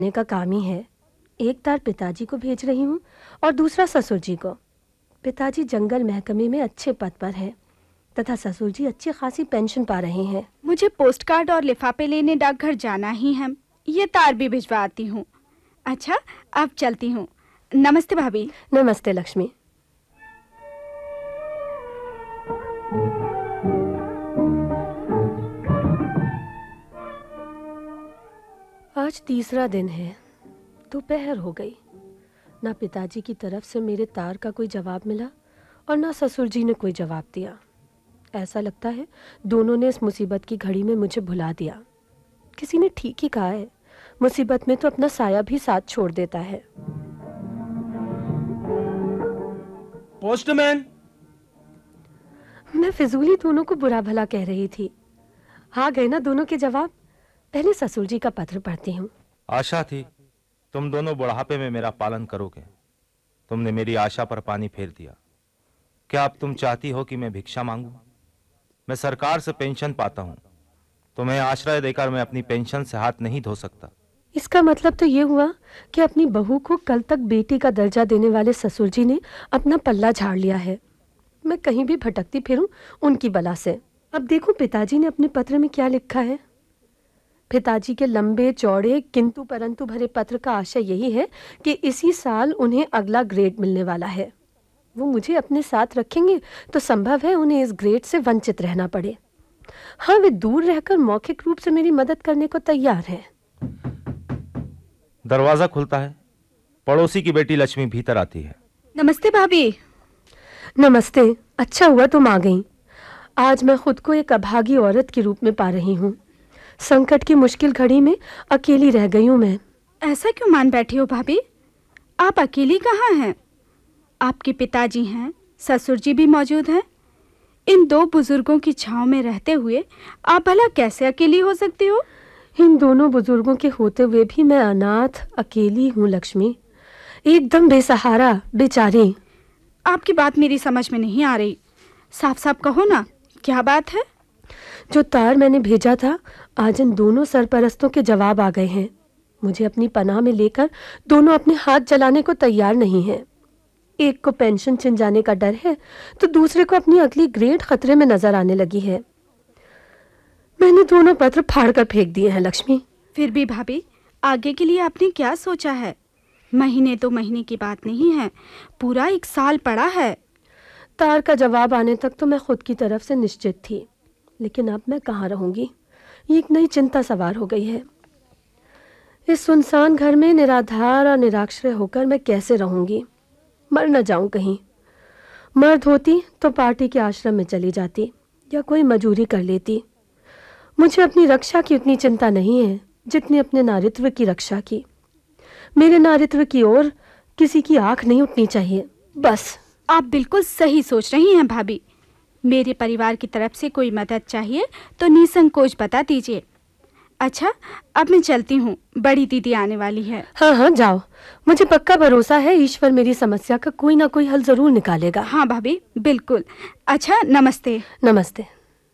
ने का काम ही है। एक तार पिताजी को भेज रही हूँ और दूसरा ससुर जी को। पिताजी जंगल महकमे में अच्छे पद पर है तथा ससुर जी अच्छी खासी पेंशन पा रहे हैं। मुझे पोस्ट कार्ड और लिफाफे लेने डाकघर जाना ही है। ये तार भी भिजवा आती हूँ। अच्छा, अब चलती हूँ। नमस्ते भाभी। नमस्ते लक्ष्मी। आज तीसरा दिन है। दोपहर हो गई। ना पिताजी की तरफ से मेरे तार का कोई जवाब मिला और ना ससुर जी ने कोई जवाब दिया। ऐसा लगता है दोनों ने इस मुसीबत की घड़ी में मुझे भुला दिया। किसी ने ठीक ही कहा है, मुसीबत में तो अपना साया भी साथ छोड़ देता है। पोस्टमैन। मैं फिजूली दोनों को बुरा भला कह रही थी। आ गए ना दोनों के जवाब। पहले ससुर जी का पत्र पढ़ती हूँ। आशा थी तुम दोनों बुढ़ापे में मेरा पालन करोगे। तुमने मेरी आशा पर पानी फेर दिया। क्या अब तुम चाहती हो कि मैं भिक्षा मांगूं? मैं सरकार से पेंशन पाता हूं। तुम्हें आश्रय देकर मैं अपनी पेंशन से हाथ नहीं धो सकता। इसका मतलब तो ये हुआ कि अपनी बहू को कल तक बेटी का दर्जा देने वाले ससुर जी ने अपना पल्ला झाड़ लिया है। मैं कहीं भी भटकती फिरूं उनकी बला से। अब देखूं पिताजी ने अपने पत्र में क्या लिखा है। पिताजी के लंबे चौड़े किंतु परंतु भरे पत्र का आशय यही है कि इसी साल उन्हें अगला ग्रेड मिलने वाला है। वो मुझे अपने साथ रखेंगे तो संभव है उन्हें इस ग्रेड से वंचित रहना पड़े। हाँ, वे दूर रहकर मौखिक रूप से मेरी मदद करने को तैयार हैं। दरवाजा खुलता है। पड़ोसी की बेटी लक्ष्मी भीतर आती है। नमस्ते भाभी। नमस्ते। अच्छा हुआ तुम आ गई। आज मैं खुद को एक अभागी औरत के रूप में पा रही हूँ। संकट की मुश्किल घड़ी में अकेली रह गई हूँ मैं। ऐसा क्यों मान बैठी हो भाभी? आप अकेली कहाँ हैं? आपके पिताजी हैं, ससुर जी भी मौजूद हैं। इन दो बुजुर्गों की छांव में रहते हुए आप भला कैसे अकेली हो सकती हो? इन दोनों बुजुर्गों के होते हुए भी मैं अनाथ अकेली हूँ लक्ष्मी, एकदम बेसहारा बेचारी। आपकी बात मेरी समझ में नहीं आ रही। साफ साफ कहो ना, क्या बात है? जो तार मैंने भेजा था, आज इन दोनों सरपरस्तों के जवाब आ गए हैं। मुझे अपनी पनाह में लेकर दोनों अपने हाथ जलाने को तैयार नहीं हैं। एक को पेंशन छिन जाने का डर है तो दूसरे को अपनी अगली ग्रेड खतरे में नजर आने लगी है। मैंने दोनों पत्र फाड़ कर फेंक दिए हैं लक्ष्मी। फिर भी भाभी, आगे के लिए आपने क्या सोचा है? महीने तो महीने की बात नहीं है, पूरा 1 साल पड़ा है। तार का जवाब आने तक तो मैं खुद की तरफ से निश्चित थी, लेकिन अब मैं कहाँ रहूंगी, ये एक नई चिंता सवार हो गई है। इस सुनसान घर में निराधार और निराश्रय होकर मैं कैसे रहूंगी? मर न जाऊं कहीं। मर्द होती तो पार्टी के आश्रम में चली जाती या कोई मजूरी कर लेती। मुझे अपनी रक्षा की उतनी चिंता नहीं है जितनी अपने नारित्व की रक्षा की। मेरे नारित्व की ओर किसी की आंख नहीं उठनी चाहिए, बस। आप बिल्कुल सही सोच रही हैं भाभी। मेरे परिवार की तरफ से कोई मदद चाहिए तो निसंकोच बता दीजिए। अच्छा, अब मैं चलती हूँ, बड़ी दीदी आने वाली है। हाँ हाँ, जाओ। मुझे पक्का भरोसा है ईश्वर मेरी समस्या का कोई ना कोई हल जरूर निकालेगा। हाँ भाभी, बिल्कुल। अच्छा, नमस्ते। नमस्ते।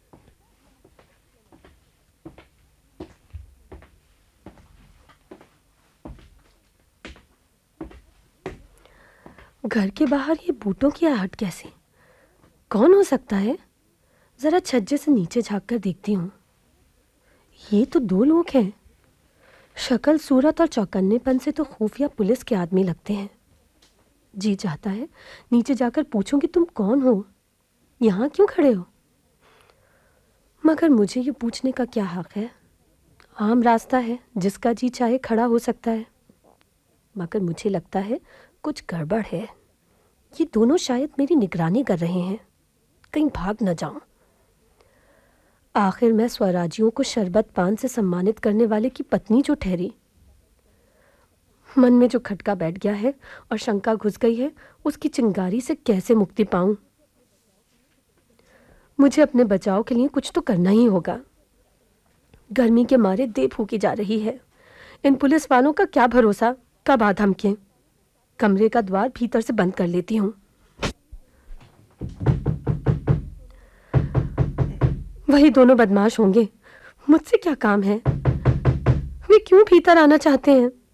घर के बाहर ये बूटों की आहट कैसी? कौन हो सकता है? जरा छज्जे से नीचे झांककर देखती हूँ। ये तो 2 लोग हैं। शक्ल सूरत और चौकन्नेपन से तो खुफिया पुलिस के आदमी लगते हैं। जी चाहता है नीचे जाकर पूछूं कि तुम कौन हो, यहाँ क्यों खड़े हो? मगर मुझे ये पूछने का क्या हक है? आम रास्ता है, जिसका जी चाहे खड़ा हो सकता है। मगर मुझे लगता है कुछ गड़बड़ है। ये दोनों शायद मेरी निगरानी कर रहे हैं, कहीं भाग न जाऊं। आखिर मैं स्वराजियों को शरबत पान से सम्मानित करने वाले की पत्नी जो ठहरी। मन में जो खटका बैठ गया है और शंका घुस गई है, उसकी चिंगारी से कैसे मुक्ति पाऊं? मुझे अपने बचाव के लिए कुछ तो करना ही होगा। गर्मी के मारे देह फूकी जा रही है। इन पुलिस वालों का क्या भरोसा, कब आ धमकें। कमरे का द्वार भीतर से बंद कर लेती हूँ। वही दोनों बदमाश होंगे। मुझसे क्या काम है? वे क्यों भीतर आना चाहते हैं?